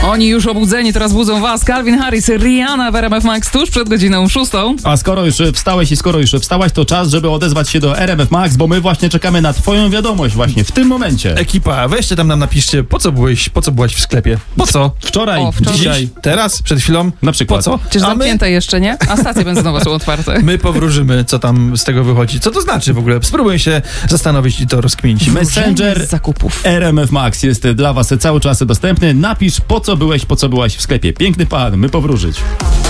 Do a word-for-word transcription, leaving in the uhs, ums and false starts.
Oni już obudzeni, teraz budzą was. Calvin Harris, Rihanna w R M F Max tuż przed godziną szóstą. A skoro już wstałeś i skoro już wstałaś, to czas, żeby odezwać się do R M F Max, bo my właśnie czekamy na twoją wiadomość właśnie w tym momencie. Ekipa, weźcie tam nam napiszcie, po co byłeś, po co byłaś w sklepie? Po co? Wczoraj, O, wczoraj. dzisiaj, Teraz? Przed chwilą? na przykład. Po co? Czyż A my, zamknięte jeszcze, nie? A stacje benzynowe są otwarte. my powróżymy, co tam z tego wychodzi. Co to znaczy w ogóle? Spróbuję się zastanowić i to rozkminić. Messenger Z zakupów. R M F Max jest dla was cały czas dostępny. Napisz, po co byłeś, po co byłaś w sklepie. Piękny pan, my powróżyć.